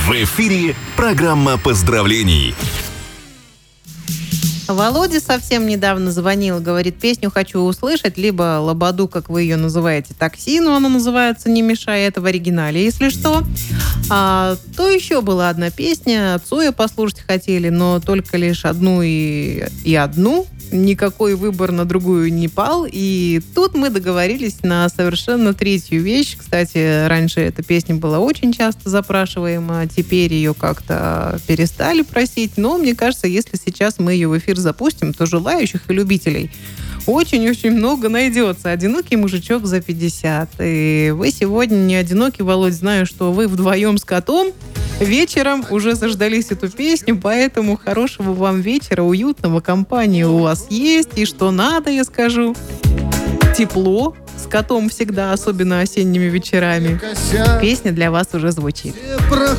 В эфире программа поздравлений. Володя совсем недавно звонил, говорит, песню хочу услышать, либо Лободу, как вы ее называете, «Такси», но она называется «Не мешай», это в оригинале, если что. То еще была одна песня, Цоя послушать хотели, но только лишь одну и одну. Никакой выбор на другую не пал. И тут мы договорились на совершенно третью вещь. Кстати, раньше эта песня была очень часто запрашиваема, теперь ее как-то перестали просить. Но мне кажется, если сейчас мы ее в эфир запустим, то желающих и любителей очень-очень много найдется. Одинокий мужичок за 50. И вы сегодня не одиноки, Володь. Знаю, что вы вдвоем с котом вечером уже заждались эту песню, поэтому хорошего вам вечера, уютного, компания у вас есть. И что надо, я скажу. Тепло с котом всегда, особенно осенними вечерами. Песня для вас уже звучит.